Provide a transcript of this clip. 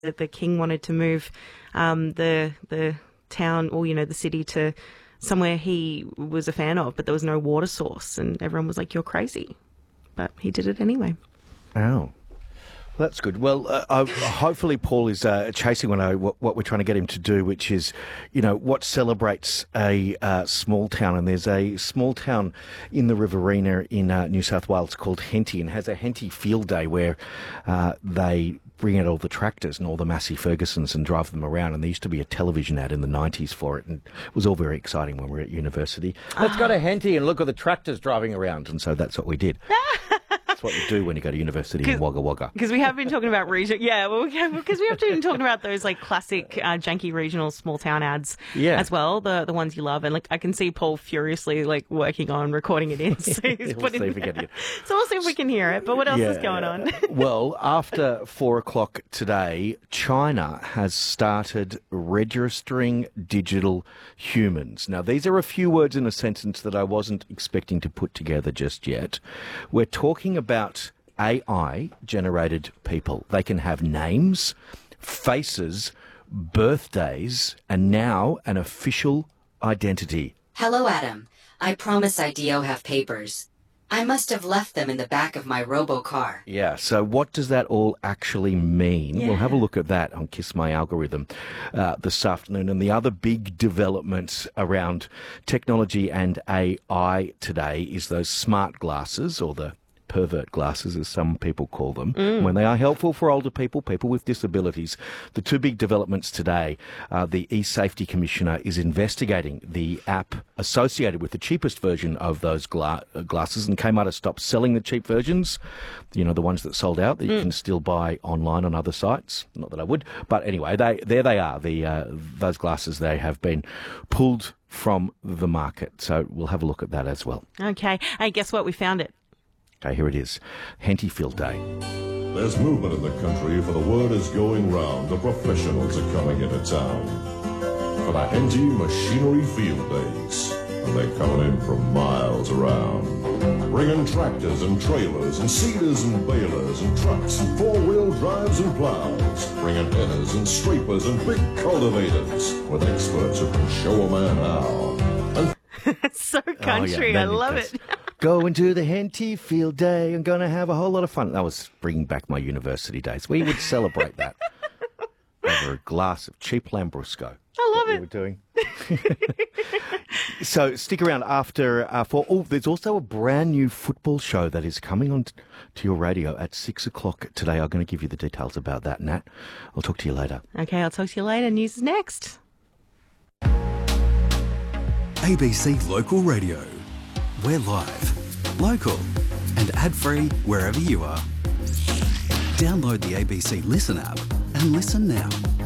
that the king wanted to move the town, or the city, to somewhere he was a fan of, but there was no water source, and everyone was like, "You're crazy," but he did it anyway. Oh. That's good. Well, hopefully Paul is chasing what we're trying to get him to do, which is, what celebrates a small town. And there's a small town in the Riverina in New South Wales called Henty, and has a Henty Field Day where they bring out all the tractors and all the Massey Fergusons and drive them around. And there used to be a television ad in the 90s for it, and it was all very exciting when we were at university. Let's go to Henty and look at the tractors driving around. And so that's what we did. That's what you do when you go to university in Wagga Wagga. Because we have been talking about because we have been talking about those like classic janky regional small town ads as well, the ones you love, and like I can see Paul furiously like working on recording it in. So he's we'll see if we can hear it. So we'll see if we can hear it. But what else is going on? Well, after 4:00 today, China has started registering digital humans. Now, these are a few words in a sentence that I wasn't expecting to put together just yet. We're talking about AI-generated people. They can have names, faces, birthdays, and now an official identity. Hello, Adam. I promise I do have papers. I must have left them in the back of my robocar. Yeah, so what does that all actually mean? We'll have a look at that on Kiss My Algorithm this afternoon. And the other big development around technology and AI today is those smart glasses, or the pervert glasses, as some people call them, when they are helpful for older people, people with disabilities. The two big developments today, the eSafety Commissioner is investigating the app associated with the cheapest version of those glasses, and Kmart stopped selling the cheap versions, the ones that sold out that you can still buy online on other sites. Not that I would, but anyway, there they are. Those glasses, they have been pulled from the market. So we'll have a look at that as well. Okay. Hey, guess what? We found it. Okay, here it is. Henty Field Day. There's movement in the country, for the word is going round. The professionals are coming into town for the Henty Machinery Field Days. And they're coming in from miles around, bringing tractors and trailers and seeders and balers and trucks and four-wheel drives and plows, bringing headers and scrapers and big cultivators with experts who can show a man how. It's so country. I love it. Going to the Henty Field Day. I'm going to have a whole lot of fun. That was bringing back my university days. We would celebrate that over a glass of cheap Lambrusco. I love it. We were doing. So stick around after there's also a brand new football show that is coming on to your radio at 6:00 today. I'm going to give you the details about that, Nat. I'll talk to you later. Okay, I'll talk to you later. News is next. ABC Local Radio. We're live, local, and ad-free wherever you are. Download the ABC Listen app and listen now.